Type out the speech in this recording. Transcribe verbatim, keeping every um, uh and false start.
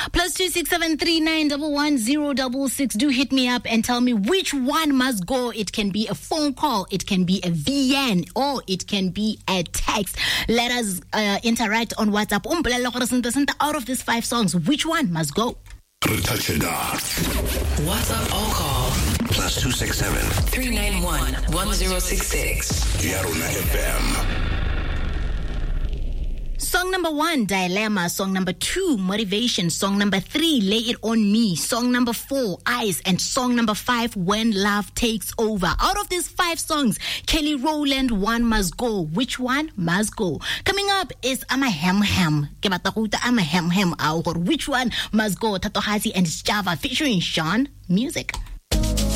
Plus two six seven three nine one one zero double six. Do hit me up and tell me which one must go. It can be a phone call, it can be a V N, or it can be a text. Let us uh, interact on WhatsApp. Out of these five songs, which one must go? WhatsApp or call plus two six seven three nine one one zero six six. Yarona F M. Song number one, Dilemma. Song number two, Motivation. Song number three, Lay It On Me. Song number four, Eyes. And song number five, When Love Takes Over. Out of these five songs, Kelly Rowland, one must go. Which one must go? Coming up is I'm a Hem Hem. I'm a Hem Hem. Which one must go? Tato Hasi and Java featuring Sean. Music.